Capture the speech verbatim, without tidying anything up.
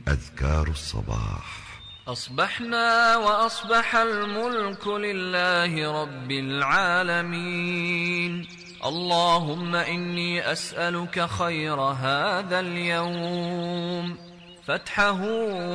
أذكار الصباح. أصبحنا وأصبح الملك لله رب العالمين. اللهم إني أسألك خير هذا اليوم، فتحه